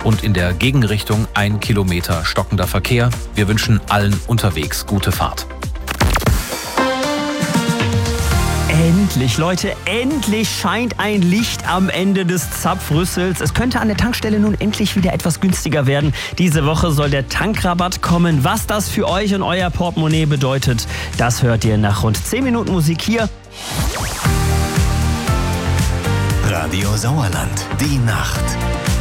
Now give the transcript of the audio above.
und in der Gegenrichtung 1 Kilometer stockender Verkehr. Wir wünschen allen unterwegs gute Fahrt. Endlich, Leute, endlich scheint ein Licht am Ende des Zapfrüssels. Es könnte an der Tankstelle nun endlich wieder etwas günstiger werden. Diese Woche soll der Tankrabatt kommen. Was das für euch und euer Portemonnaie bedeutet, das hört ihr nach rund 10 Minuten Musik hier. Radio Sauerland, die Nacht.